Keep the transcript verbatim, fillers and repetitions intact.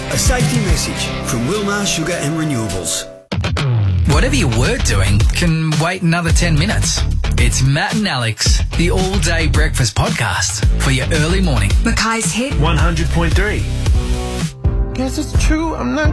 A safety message from Wilmar Sugar and Renewables. Whatever you were doing can wait another ten minutes. It's Matt and Alex, the all-day breakfast podcast for your early morning. Mackay's Hit one hundred point three. Guess it's true, I'm not